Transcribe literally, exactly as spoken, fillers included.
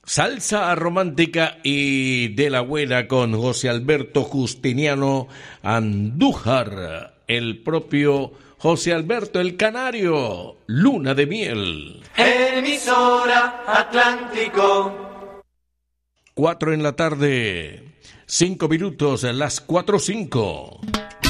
Salsa romántica y de la buena con José Alberto Justiniano Andújar, el propio José Alberto el Canario, Luna de Miel. Emisora Atlántico. Cuatro en la tarde, cinco minutos, las cuatro cinco.